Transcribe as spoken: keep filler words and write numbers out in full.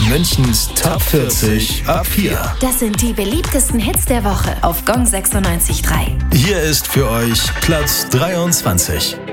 Münchens Top vierzig ab vier. Das sind die beliebtesten Hits der Woche auf Gong sechsundneunzig Komma drei. Hier ist für euch Platz dreiundzwanzig.